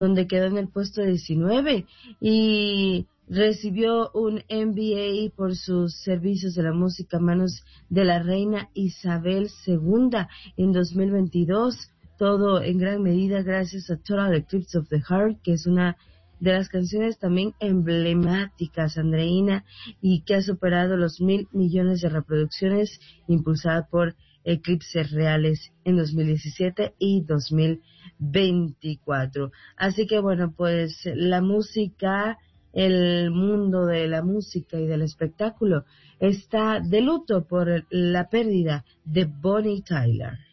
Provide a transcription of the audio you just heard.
donde quedó en el puesto 19 y recibió un MBA por sus servicios de la música a manos de la reina Isabel II en 2022, todo en gran medida gracias a Total Eclipse of the Heart, que es una de las canciones también emblemáticas, Andreina, y que ha superado los 1.000 millones de reproducciones, impulsada por eclipses reales en 2017 y 2024. Así que bueno, pues la música, el mundo de la música y del espectáculo está de luto por la pérdida de Bonnie Tyler.